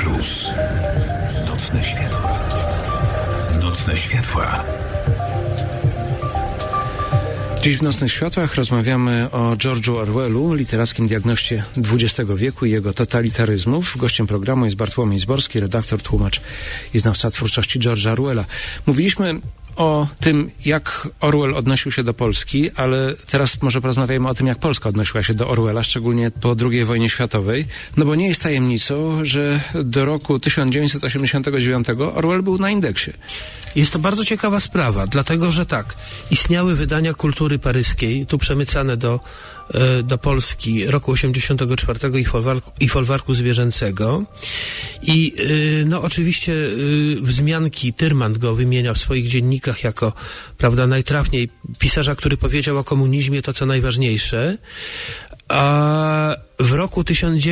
Plus. Nocne światła. Nocne światła. Dziś w Nocnych Światłach rozmawiamy o George'u Orwellu, literackim diagnoście XX wieku i jego totalitaryzmów. Gościem programu jest Bartłomiej Zborski, redaktor, tłumacz i znawca twórczości George'a Orwella. Mówiliśmy o tym, jak Orwell odnosił się do Polski, ale teraz może porozmawiajmy o tym, jak Polska odnosiła się do Orwella, szczególnie po II wojnie światowej. No bo nie jest tajemnicą, że do roku 1989 Orwell był na indeksie. Jest to bardzo ciekawa sprawa, dlatego że tak, istniały wydania kultury paryskiej, tu przemycane do Polski roku 1984 i folwarku zwierzęcego. I no oczywiście wzmianki Tyrmand go wymienia w swoich dziennikach jako, prawda, najtrafniej pisarza, który powiedział o komunizmie to, co najważniejsze. A w roku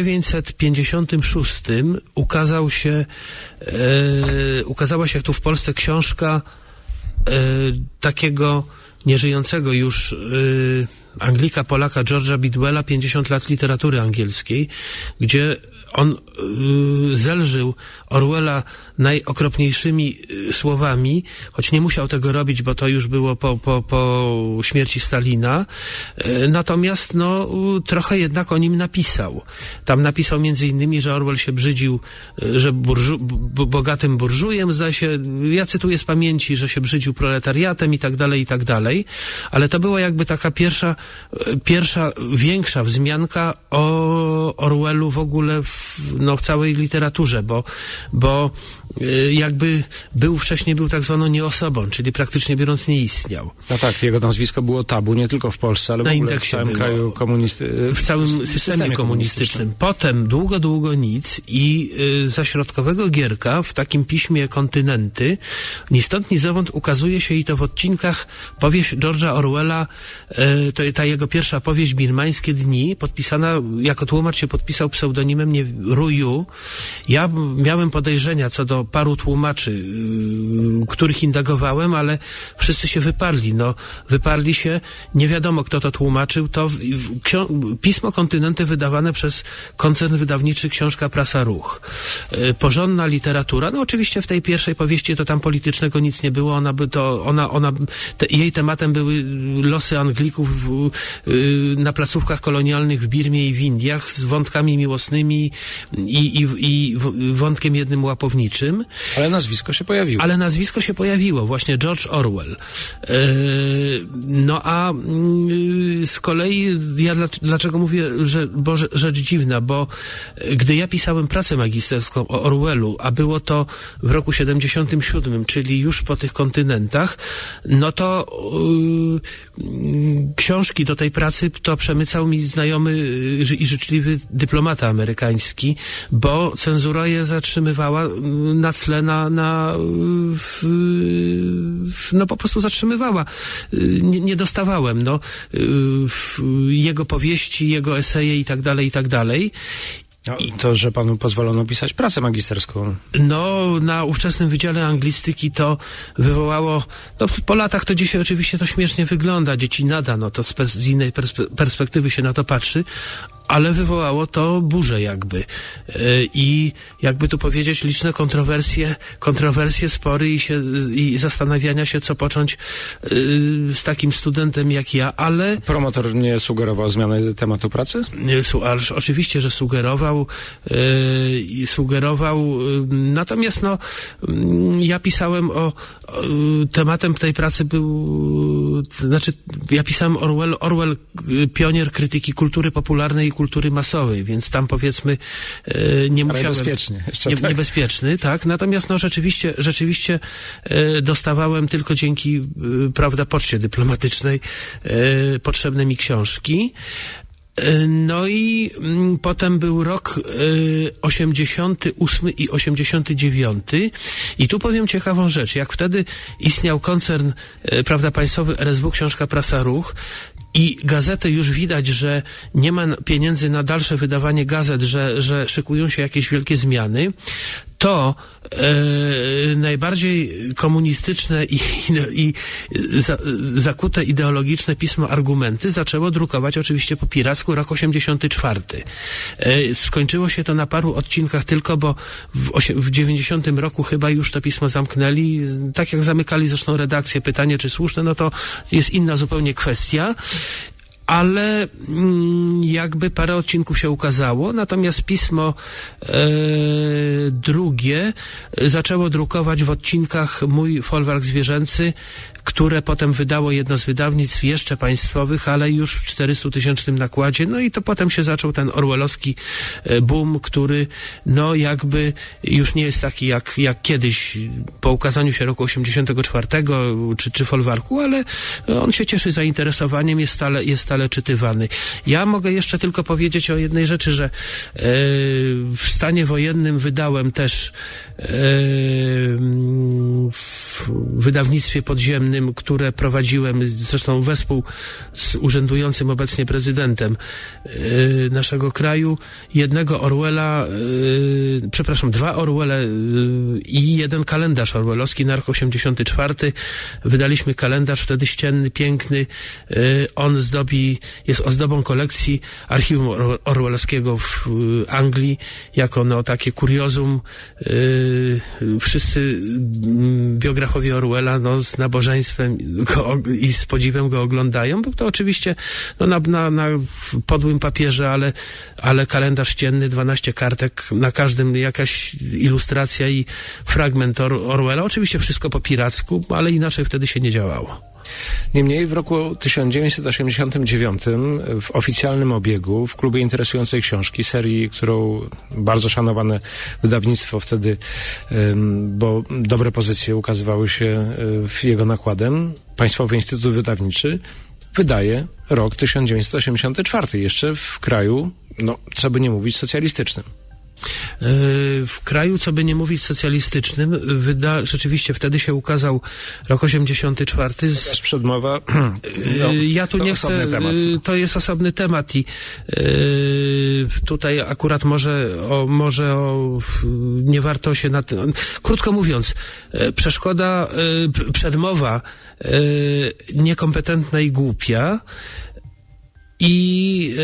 1956 ukazała się tu w Polsce książka takiego nieżyjącego już Anglika, Polaka George'a Bidwella, 50 lat literatury angielskiej, gdzie on zelżył Orwella najokropniejszymi słowami, choć nie musiał tego robić, bo to już było po śmierci Stalina. Natomiast no trochę jednak o nim napisał. Tam napisał między innymi, że Orwell się brzydził, że bogatym burżujem, zdaje się, ja cytuję z pamięci, że się brzydził proletariatem i tak dalej, ale to była jakby taka pierwsza większa wzmianka o Orwellu w ogóle w całej literaturze, bo jakby wcześniej był tak zwaną nieosobą, czyli praktycznie biorąc nie istniał. No tak, jego nazwisko było tabu nie tylko w Polsce, ale w ogóle w całym kraju w całym systemie komunistycznym. Potem długo nic i za środkowego Gierka w takim piśmie Kontynenty ni stąd ni zowąd ukazuje się i to w odcinkach powieść George'a Orwella, to ta jego pierwsza powieść Birmańskie dni, podpisana, jako tłumacz się podpisał pseudonimem Ruju. Ja miałem podejrzenia co do paru tłumaczy, których indagowałem, ale wszyscy się wyparli. Wyparli się, nie wiadomo kto to tłumaczył. To pismo Kontynenty wydawane przez koncern wydawniczy Książka Prasa Ruch. Porządna literatura. No oczywiście w tej pierwszej powieści to tam politycznego nic nie było. Jej tematem były losy Anglików na placówkach kolonialnych w Birmie i w Indiach z wątkami miłosnymi i wątkiem jednym łapowniczym. Ale nazwisko się pojawiło. Właśnie George Orwell. A z kolei ja dlaczego mówię, że rzecz dziwna, bo gdy ja pisałem pracę magisterską o Orwellu, a było to w roku 77, czyli już po tych kontynentach, no to książki do tej pracy to przemycał mi znajomy i życzliwy dyplomata amerykański, bo cenzura je zatrzymywała na tle po prostu zatrzymywała. Nie dostawałem, jego powieści, jego eseje i tak dalej. To, że panu pozwolono pisać pracę magisterską. Na ówczesnym Wydziale Anglistyki to wywołało, po latach to dzisiaj oczywiście to śmiesznie wygląda, dzieci nada, to z innej perspektywy się na to patrzy, ale wywołało to burzę jakby. I jakby tu powiedzieć, liczne kontrowersje, spory i zastanawiania się, co począć z takim studentem jak ja, ale... Promotor nie sugerował zmiany tematu pracy? Ależ oczywiście, że sugerował, natomiast ja pisałem tematem tej pracy ja pisałem Orwell, pionier krytyki kultury popularnej i kultury masowej, więc tam powiedzmy nie musiałem... Niebezpieczny, tak. Natomiast rzeczywiście dostawałem tylko dzięki, prawda, poczcie dyplomatycznej potrzebne mi książki. I potem był rok 88 i 89 i tu powiem ciekawą rzecz. Jak wtedy istniał koncern, prawda, państwowy RSW, Książka Prasa Ruch i gazety już widać, że nie ma pieniędzy na dalsze wydawanie gazet, że szykują się jakieś wielkie zmiany, to najbardziej komunistyczne i zakute ideologiczne pismo Argumenty zaczęło drukować oczywiście po piracku rok 84. Skończyło się to na paru odcinkach tylko, bo w 90 roku chyba już to pismo zamknęli, tak jak zamykali zresztą redakcję. Pytanie, czy słuszne, no to jest inna zupełnie kwestia. Ale jakby parę odcinków się ukazało, natomiast pismo drugie zaczęło drukować w odcinkach Mój folwark zwierzęcy, które potem wydało jedno z wydawnictw jeszcze państwowych, ale już w 400-tysięcznym nakładzie. No i to potem się zaczął ten orwellowski boom, który no jakby już nie jest taki jak kiedyś po ukazaniu się roku 84 czy folwarku, ale on się cieszy zainteresowaniem, jest stale czytywany. Ja mogę jeszcze tylko powiedzieć o jednej rzeczy, że w stanie wojennym wydałem też w wydawnictwie podziemnym, które prowadziłem zresztą wespół z urzędującym obecnie prezydentem naszego kraju, dwa Orwelle i jeden kalendarz orwellowski na rok 84. Wydaliśmy kalendarz wtedy ścienny, piękny. On jest ozdobą kolekcji archiwum orwellowskiego w Anglii, jako takie kuriozum. Wszyscy biografowie Orwella z nabożeństwem i z podziwem go oglądają, bo to oczywiście na podłym papierze, ale kalendarz ścienny, 12 kartek, na każdym jakaś ilustracja i fragment Orwella. Oczywiście wszystko po piracku, ale inaczej wtedy się nie działało. Niemniej w roku 1989 w oficjalnym obiegu, w Klubie Interesującej Książki, serii, którą bardzo szanowane wydawnictwo wtedy, bo dobre pozycje ukazywały się w jego nakładem, Państwowy Instytut Wydawniczy wydaje rok 1984, jeszcze w kraju, co by nie mówić, socjalistycznym. W kraju, co by nie mówić, socjalistycznym, rzeczywiście wtedy się ukazał rok 84. Przedmowa. Ja tu nie chcę, to jest osobny temat i tutaj akurat może nie warto się na tym. Krótko mówiąc, przedmowa niekompetentna i głupia. I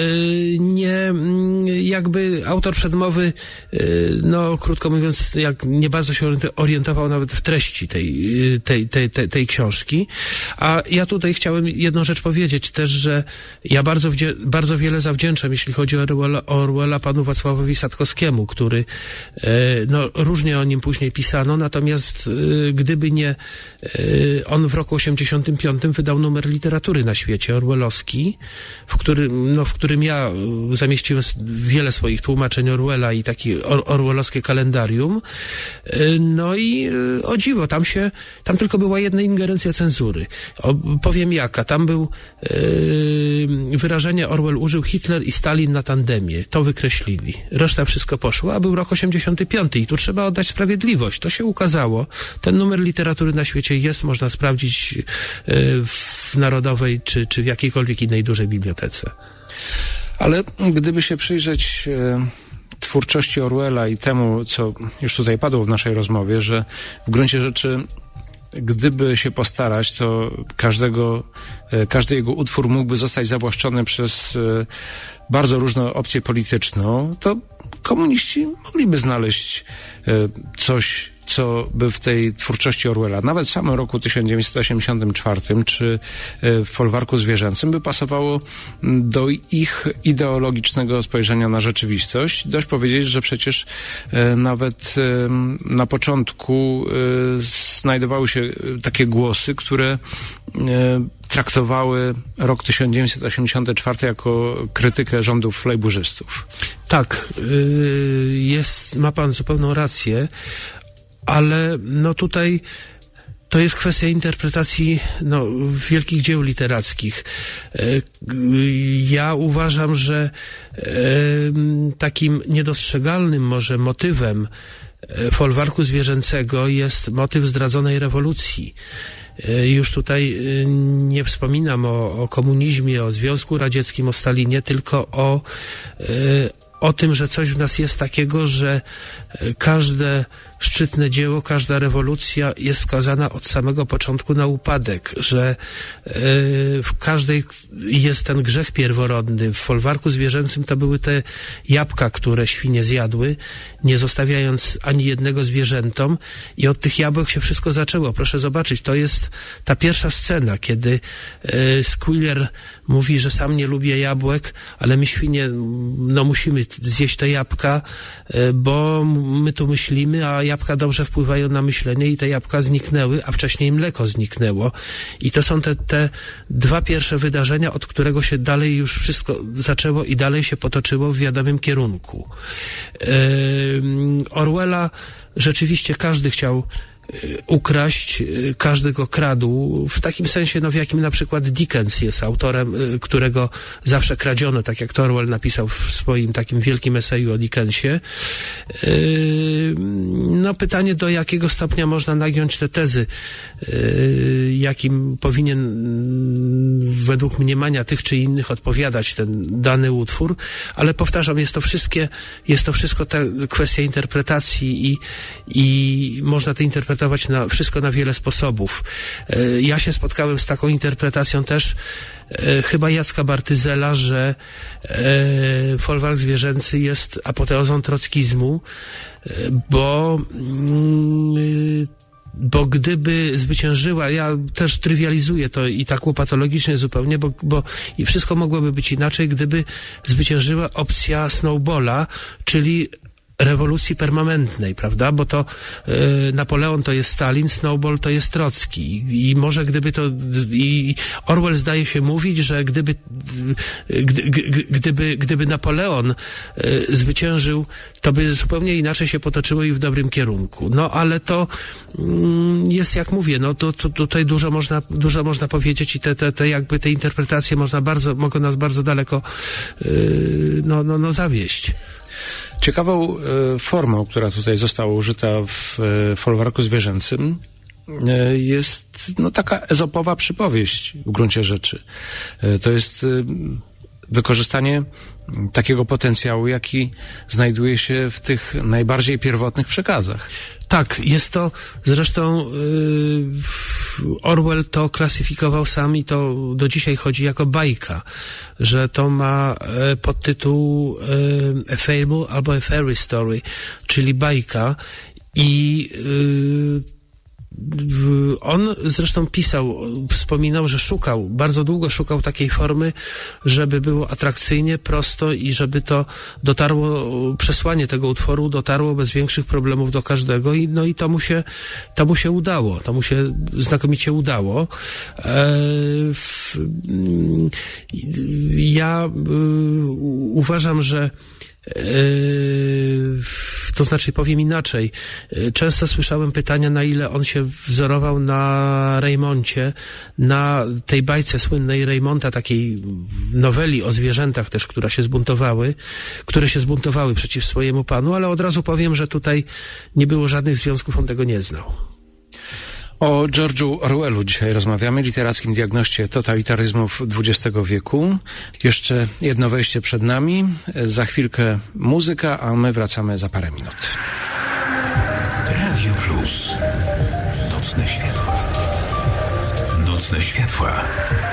jakby autor przedmowy, krótko mówiąc, nie bardzo się orientował nawet w treści tej książki. A ja tutaj chciałem jedną rzecz powiedzieć też, że ja bardzo wiele zawdzięczam, jeśli chodzi o Orwella, panu Wacławowi Sadkowskiemu, który, różnie o nim później pisano, natomiast gdyby nie on w roku 85 wydał numer literatury na świecie, orwellowski, w którym ja zamieściłem wiele swoich tłumaczeń Orwella i takie orwellowskie kalendarium. No i o dziwo, tam tylko była jedna ingerencja cenzury. Powiem jaka. Tam był wyrażenie Orwell użył Hitler i Stalin na tandemie. To wykreślili. Reszta wszystko poszło, a był rok 85 i tu trzeba oddać sprawiedliwość. To się ukazało. Ten numer literatury na świecie jest, można sprawdzić w Narodowej czy w jakiejkolwiek innej dużej bibliotece. Ale gdyby się przyjrzeć twórczości Orwella i temu, co już tutaj padło w naszej rozmowie, że w gruncie rzeczy gdyby się postarać, to każdy jego utwór mógłby zostać zawłaszczony przez bardzo różne opcje polityczne, to komuniści mogliby znaleźć coś, co by w tej twórczości Orwella, nawet w samym roku 1984 czy w folwarku zwierzęcym, by pasowało do ich ideologicznego spojrzenia na rzeczywistość. Dość powiedzieć, że przecież nawet na początku znajdowały się takie głosy, które traktowały rok 1984 jako krytykę rządów lejburzystów. Tak, ma pan zupełną rację, ale tutaj to jest kwestia interpretacji wielkich dzieł literackich. Ja uważam, że takim niedostrzegalnym może motywem folwarku zwierzęcego jest motyw zdradzonej rewolucji. Już tutaj nie wspominam o komunizmie, o Związku Radzieckim, o Stalinie, tylko o tym, że coś w nas jest takiego, że każde szczytne dzieło, każda rewolucja jest skazana od samego początku na upadek, że w każdej jest ten grzech pierworodny. W folwarku zwierzęcym to były te jabłka, które świnie zjadły, nie zostawiając ani jednego zwierzętom, i od tych jabłek się wszystko zaczęło. Proszę zobaczyć, to jest ta pierwsza scena, kiedy Squealer mówi, że sam nie lubi jabłek, ale my świnie, no musimy zjeść te jabłka, bo my tu myślimy, a jabłka dobrze wpływają na myślenie, i te jabłka zniknęły, a wcześniej mleko zniknęło. I to są te dwa pierwsze wydarzenia, od którego się dalej już wszystko zaczęło i dalej się potoczyło w wiadomym kierunku. Orwella rzeczywiście każdy chciał ukraść, każdy go kradł, w takim sensie, no w jakim na przykład Dickens jest autorem, którego zawsze kradziono, tak jak to Orwell napisał w swoim takim wielkim eseju o Dickensie. No pytanie, do jakiego stopnia można nagiąć te tezy, jakim powinien według mniemania tych czy innych odpowiadać ten dany utwór, ale powtarzam, jest to wszystko ta kwestia interpretacji i można to interpretować wszystko na wiele sposobów. Ja się spotkałem z taką interpretacją też chyba Jacka Bartyzela, że folwark zwierzęcy jest apoteozą trockizmu, bo gdyby zwyciężyła, ja też trywializuję to i tak łopatologicznie zupełnie, bo i wszystko mogłoby być inaczej, gdyby zwyciężyła opcja Snowballa, czyli rewolucji permanentnej, prawda? Bo to Napoleon to jest Stalin, Snowball to jest Trocki. I może gdyby to... I Orwell zdaje się mówić, że gdyby Napoleon zwyciężył, to by zupełnie inaczej się potoczyło i w dobrym kierunku. No, ale to jest, jak mówię, no to tutaj dużo można powiedzieć, i te interpretacje mogą nas bardzo daleko zawieść. Ciekawą formą, która tutaj została użyta w folwarku zwierzęcym, jest taka ezopowa przypowieść w gruncie rzeczy. To jest wykorzystanie takiego potencjału, jaki znajduje się w tych najbardziej pierwotnych przekazach. Tak, jest to zresztą Orwell to klasyfikował sam i to do dzisiaj chodzi jako bajka, że to ma podtytuł A Fable albo A Fairy Story, czyli bajka, i on zresztą wspominał, że bardzo długo szukał takiej formy, żeby było atrakcyjnie, prosto i żeby to przesłanie tego utworu dotarło bez większych problemów do każdego, i to mu się udało. To mu się znakomicie udało. Ja uważam, że to znaczy, powiem inaczej. Często słyszałem pytania, na ile on się wzorował na Raymoncie, na tej bajce słynnej Raymonta, takiej noweli o zwierzętach też, które się zbuntowały przeciw swojemu panu, ale od razu powiem, że tutaj nie było żadnych związków, on tego nie znał. O George'u Orwellu dzisiaj rozmawiamy, literackim diagnoście totalitaryzmów XX wieku. Jeszcze jedno wejście przed nami, za chwilkę muzyka, a my wracamy za parę minut. Radio Plus. Nocne światła. Nocne światła.